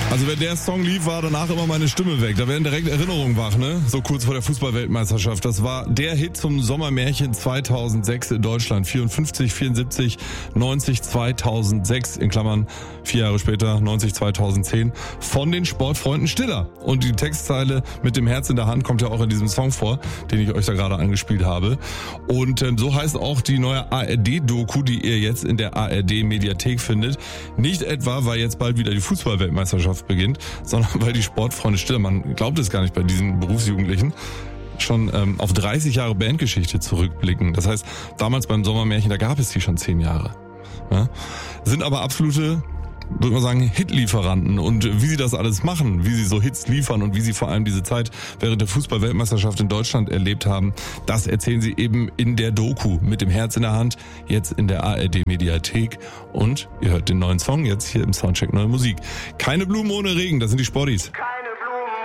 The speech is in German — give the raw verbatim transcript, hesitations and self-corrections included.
Also wenn der Song lief, war danach immer meine Stimme weg. Da werden direkt Erinnerungen wach, ne? So kurz vor der Fußball-Weltmeisterschaft. Das war der Hit zum Sommermärchen zweitausendsechs in Deutschland. vierundfünfzig, vierundsiebzig, neunzig, zweitausendsechs, in Klammern vier Jahre später, neunzig, zweitausendzehn, von den Sportfreunden Stiller. Und die Textzeile mit dem Herz in der Hand kommt ja auch in diesem Song vor, den ich euch da gerade angespielt habe. Und ähm, so heißt auch die neue A R D-Doku, die ihr jetzt in der A R D-Mediathek findet. Nicht etwa, weil jetzt bald wieder die Fußball-Weltmeisterschaft beginnt, sondern weil die Sportfreunde Stiller, man glaubt es gar nicht bei diesen Berufsjugendlichen, schon ähm, auf dreißig Jahre Bandgeschichte zurückblicken. Das heißt, damals beim Sommermärchen, da gab es die schon zehn Jahre. Ja? Sind aber absolute, würde man sagen, Hitlieferanten. Und wie sie das alles machen, wie sie so Hits liefern und wie sie vor allem diese Zeit während der Fußball-Weltmeisterschaft in Deutschland erlebt haben, das erzählen sie eben in der Doku mit dem Herz in der Hand, jetzt in der A R D-Mediathek. Und ihr hört den neuen Song jetzt hier im Soundcheck Neue Musik. Keine Blumen ohne Regen, das sind die Sportis.